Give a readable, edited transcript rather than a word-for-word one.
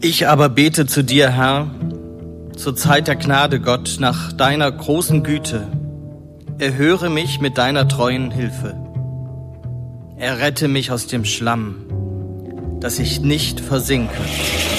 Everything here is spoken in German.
Ich aber bete zu dir, Herr, zur Zeit der Gnade, Gott, nach deiner großen Güte. Erhöre mich mit deiner treuen Hilfe. Errette mich aus dem Schlamm, dass ich nicht versinke.